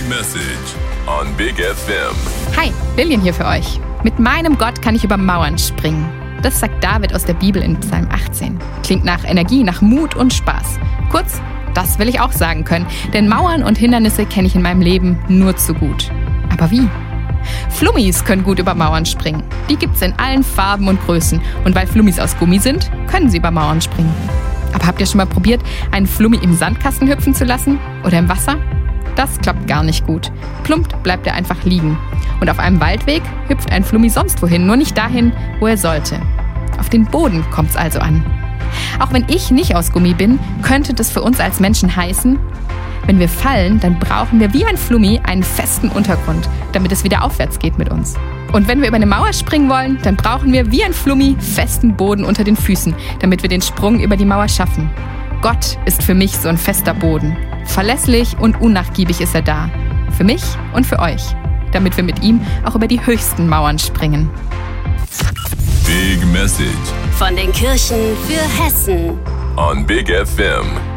Message on Big FM. Hi, Lilian hier für euch. Mit meinem Gott kann ich über Mauern springen. Das sagt David aus der Bibel in Psalm 18. Klingt nach Energie, nach Mut und Spaß. Kurz, das will ich auch sagen können, denn Mauern und Hindernisse kenne ich in meinem Leben nur zu gut. Aber wie? Flummis können gut über Mauern springen. Die gibt's in allen Farben und Größen. Und weil Flummis aus Gummi sind, können sie über Mauern springen. Aber habt ihr schon mal probiert, einen Flummi im Sandkasten hüpfen zu lassen? Oder im Wasser? Das klappt gar nicht gut. Plumpt bleibt er einfach liegen. Und auf einem Waldweg hüpft ein Flummi sonst wohin, nur nicht dahin, wo er sollte. Auf den Boden kommt's also an. Auch wenn ich nicht aus Gummi bin, könnte das für uns als Menschen heißen, wenn wir fallen, dann brauchen wir wie ein Flummi einen festen Untergrund, damit es wieder aufwärts geht mit uns. Und wenn wir über eine Mauer springen wollen, dann brauchen wir wie ein Flummi festen Boden unter den Füßen, damit wir den Sprung über die Mauer schaffen. Gott ist für mich so ein fester Boden. Verlässlich und unnachgiebig ist er da. Für mich und für euch. Damit wir mit ihm auch über die höchsten Mauern springen. Big Message von den Kirchen für Hessen on Big FM.